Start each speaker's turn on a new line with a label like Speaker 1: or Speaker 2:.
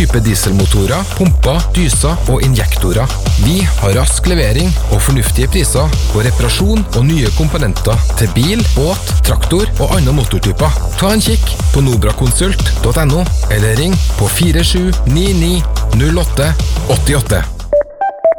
Speaker 1: type dieselmotorer, pumper, dyser og injektorer. Vi har rask levering og fornuftige priser på reparasjon og nye komponenter til bil, båt, traktor og andre motortyper. Ta en kikk på nobraconsult.no eller ring på 4799 0888.